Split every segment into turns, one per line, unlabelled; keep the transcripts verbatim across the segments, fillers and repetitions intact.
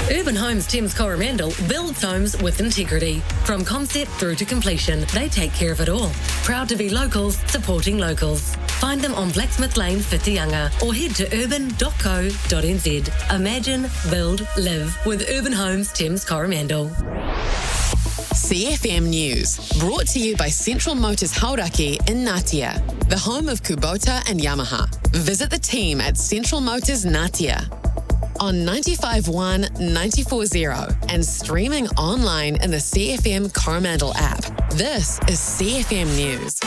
Urban Homes Thames Coromandel builds homes with integrity. From concept through to completion, they take care of it all. Proud to be locals, supporting locals. Find them on Blacksmith Lane, Whitianga, or head to urban dot co dot n z. Imagine, build, live with Urban Homes Thames Coromandel.
C F M News, brought to you by Central Motors Hauraki in Ngatea, the home of Kubota and Yamaha. Visit the team at Central Motors Ngatea on ninety-five point one, ninety-four point zero and streaming online in the C F M Coromandel app. This is C F M News.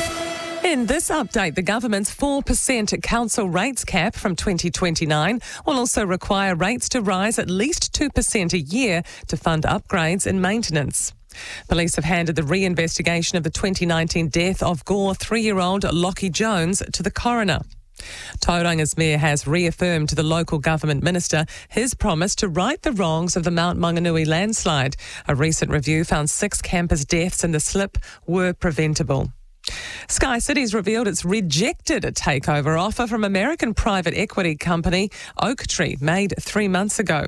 In this update, the government's four percent council rates cap from twenty twenty-nine will also require rates to rise at least two percent a year to fund upgrades and maintenance. Police have handed the re-investigation of the twenty nineteen death of Gore three-year-old Lockie Jones to the coroner. Tauranga's mayor has reaffirmed to the local government minister his promise to right the wrongs of the Mount Maunganui landslide. A recent review found six campers' deaths in the slip were preventable. Sky City's revealed it's rejected a takeover offer from American private equity company Oaktree, made three months ago.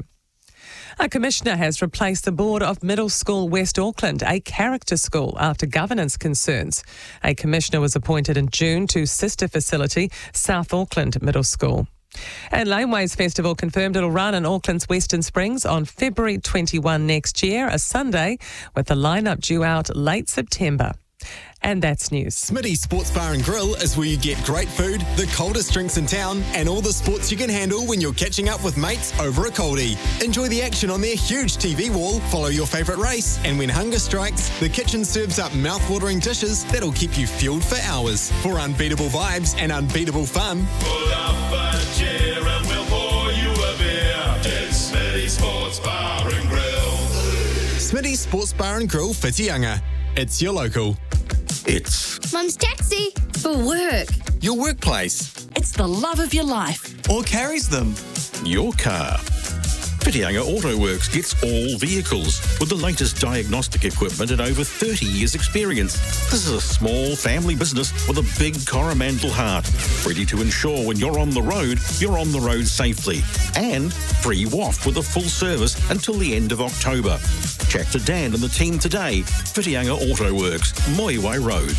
A commissioner has replaced the board of Middle School West Auckland, a character school, after governance concerns. A commissioner was appointed in June to sister facility South Auckland Middle School. And Laneways Festival confirmed it'll run in Auckland's Western Springs on February twenty-first next year, a Sunday, with the lineup due out late September. And that's news.
Smitty's Sports Bar and Grill is where you get great food, the coldest drinks in town, and all the sports you can handle when you're catching up with mates over a coldie. Enjoy the action on their huge T V wall, follow your favourite race, and when hunger strikes, the kitchen serves up mouth-watering dishes that'll keep you fueled for hours. For unbeatable vibes and unbeatable fun,
pull up a chair and we'll pour you a beer. It's Smitty's Sports Bar and Grill.
Smitty's Sports Bar and Grill, Whitianga. It's your local.
It's
Mum's taxi.
For work.
Your workplace.
It's the love of your life.
or carries them.
Your car. Whitianga Auto Works gets all vehicles with the latest diagnostic equipment and over thirty years experience. This is a small family business with a big Coromandel heart, ready to ensure when you're on the road, you're on the road safely. And free W A F with a full service until the end of October. Chat to Dan and the team today. Whitianga Auto Works, Moiwai Road.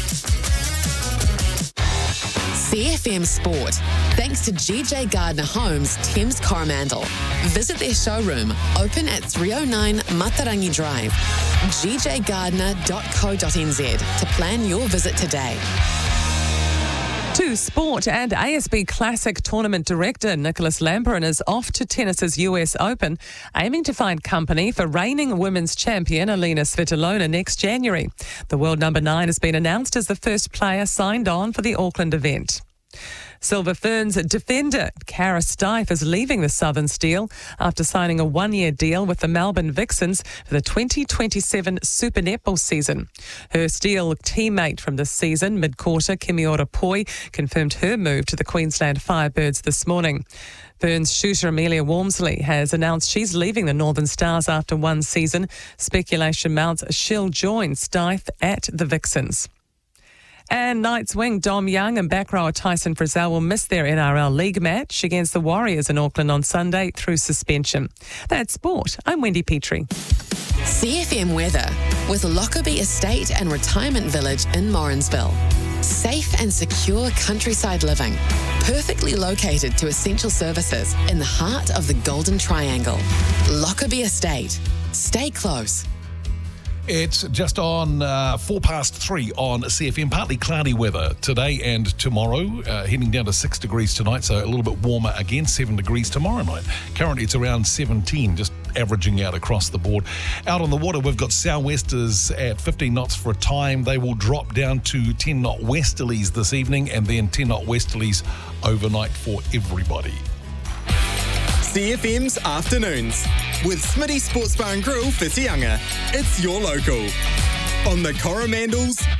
C F M Sport, thanks to G J Gardner Homes, Thames Coromandel. Visit their showroom, open at three oh nine Matarangi Drive, g j gardner dot co dot n z to plan your visit today.
To sport, and A S B Classic Tournament Director Nicholas Lampirin is off to tennis's U S Open, aiming to find company for reigning women's champion Alina Svitolina next January. The world number nine has been announced as the first player signed on for the Auckland event. Silver Ferns defender Cara Stife is leaving the Southern Steel after signing a one-year deal with the Melbourne Vixens for the twenty twenty-seven Super Netball season. Her Steel teammate from this season, mid-quarter Kimiora Poi, confirmed her move to the Queensland Firebirds this morning. Ferns shooter Amelia Walmsley has announced she's leaving the Northern Stars after one season. Speculation mounts she'll join Stife at the Vixens. And Knights wing Dom Young and back rower Tyson Frizzell will miss their N R L League match against the Warriors in Auckland on Sunday through suspension. That's sport. I'm Wendy Petrie.
C F M weather with Lockerbie Estate and Retirement Village in Morrinsville. Safe and secure countryside living, perfectly located to essential services in the heart of the Golden Triangle. Lockerbie Estate. Stay close.
It's just on uh, four past three on C F M. Partly cloudy weather today and tomorrow, uh, heading down to six degrees tonight, so a little bit warmer again, seven degrees tomorrow night. Currently it's around seventeen, just averaging out across the board. Out on the water, we've got sou'westers at fifteen knots for a time. They will drop down to ten knot westerlies this evening, and then ten knot westerlies overnight for everybody.
C F M's Afternoons with Smitty Sports Bar and Grill, Whitianga. It's your local. On the Coromandel's